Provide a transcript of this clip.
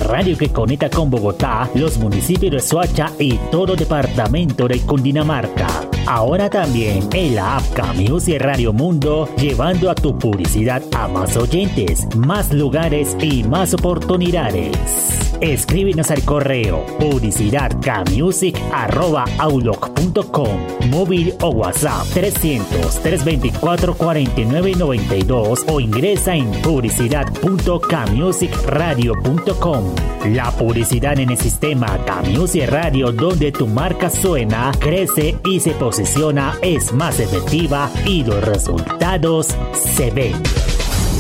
radio que conecta con Bogotá, los municipios de Soacha y todo departamento de Cundinamarca. Ahora también en la app Camusic Radio Mundo, llevando a tu publicidad a más oyentes, más lugares y más oportunidades. Escríbenos al correo publicidadcamusic@outlook.com, móvil o WhatsApp 300-324-4992 o ingresa en publicidad.camusicradio.com. La publicidad en el sistema Camusic Radio, donde tu marca suena, crece y se posiciona, es más efectiva y los resultados se ven.